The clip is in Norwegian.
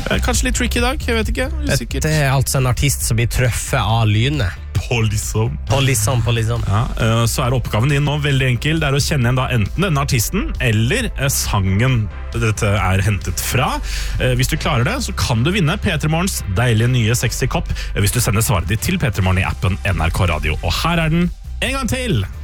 Kanskje litt tricky I dag, jeg vet ikke. Usikkert. Det altså en artist som blir trøffet av lynet. På liksom. Ja, så oppgaven din nå veldig enkel. Det å kjenne igjen da enten denne artisten eller sangen dette hentet fra. Hvis du klarer det, så kan du vinne P3 Morgens deilige nye sexy kopp hvis du sender svaret ditt til P3 Morgen I appen NRK Radio. Og her den en gang til!